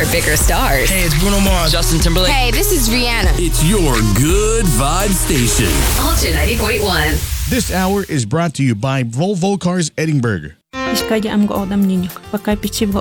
for bigger stars. Hey, it's Bruno Mars. Justin Timberlake. Hey, this is Rihanna. It's your good vibe station. Ultra 90.1. This hour is brought to you by Volvo Cars Edinburgh. Iskaya am go odam ninyo. Pakay pichib